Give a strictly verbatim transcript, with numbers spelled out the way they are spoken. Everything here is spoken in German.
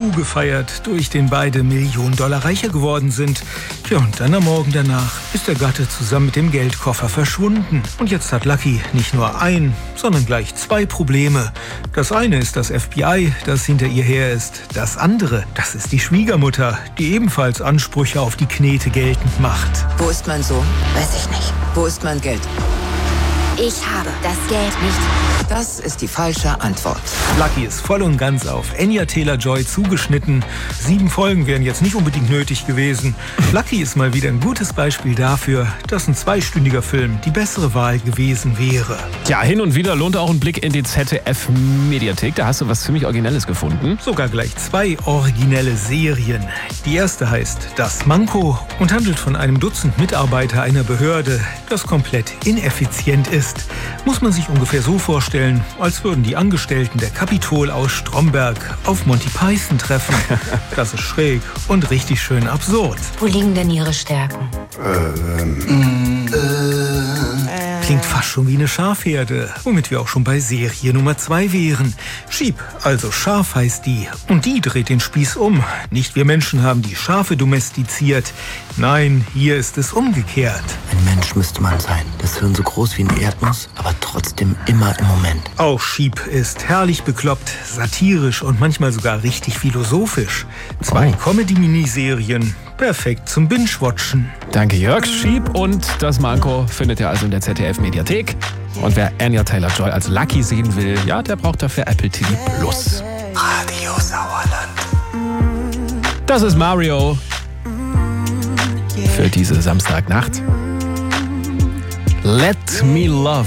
Coup gefeiert, durch den beide Millionen Dollar reicher geworden sind. Tja, und dann am Morgen danach ist der Gatte zusammen mit dem Geldkoffer verschwunden. Und jetzt hat Lucky nicht nur ein, sondern gleich zwei Probleme. Das eine ist das F B I, das hinter ihr her ist. Das andere, das ist die Schwiegermutter, die ebenfalls Ansprüche auf die Knete geltend macht. Wo ist mein Sohn? Weiß ich nicht. Wo ist mein Geld? Ich habe das Geld nicht. Das ist die falsche Antwort. Lucky ist voll und ganz auf Anya Taylor-Joy zugeschnitten. Sieben Folgen wären jetzt nicht unbedingt nötig gewesen. Lucky ist mal wieder ein gutes Beispiel dafür, dass ein zweistündiger Film die bessere Wahl gewesen wäre. Ja, hin und wieder lohnt auch ein Blick in die Z D F-Mediathek. Da hast du was ziemlich Originelles gefunden. Sogar gleich zwei originelle Serien. Die erste heißt Das Manko und handelt von einem Dutzend Mitarbeiter einer Behörde, das komplett ineffizient ist. Muss man sich ungefähr so vorstellen, als würden die Angestellten der Capitol aus Stromberg auf Monty Python treffen. Das ist schräg und richtig schön absurd. Wo liegen denn Ihre Stärken? Ähm. Äh. Klingt fast schon wie eine Schafherde, womit wir auch schon bei Serie Nummer zwei wären. Sheep, also Schaf heißt die. Und die dreht den Spieß um. Nicht wir Menschen haben die Schafe domestiziert. Nein, hier ist es umgekehrt. Ein Mensch müsste man sein. Das Hirn so groß wie eine Erdnuss, aber trotzdem immer im Moment. Auch Sheep ist herrlich bekloppt, satirisch und manchmal sogar richtig philosophisch. Zwei Comedy-Miniserien, perfekt zum Binge-Watchen. Danke Jörg. Sheep und Das Manko findet ihr also in der Z D F-Mediathek. Und wer Anya Taylor-Joy als Lucky sehen will, ja, der braucht dafür Apple T V Plus. Radio Sauerland. Das ist Mario für diese Samstagnacht. Let Me Love